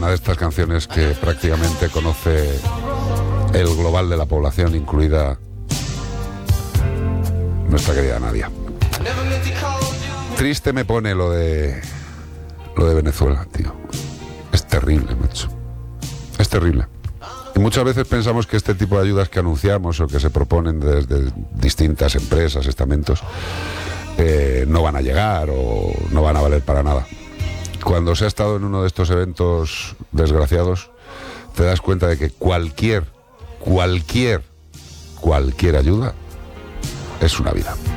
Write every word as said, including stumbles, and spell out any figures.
una de estas canciones que prácticamente conoce el global de la población, incluida nuestra querida Nadia. Triste me pone lo de lo de Venezuela, tío. Es terrible, macho. Es terrible. Y muchas veces pensamos que este tipo de ayudas que anunciamos o que se proponen desde distintas empresas, estamentos, eh, no van a llegar o no van a valer para nada. Cuando se ha estado en uno de estos eventos desgraciados, te das cuenta de que cualquier, cualquier, cualquier ayuda es una vida.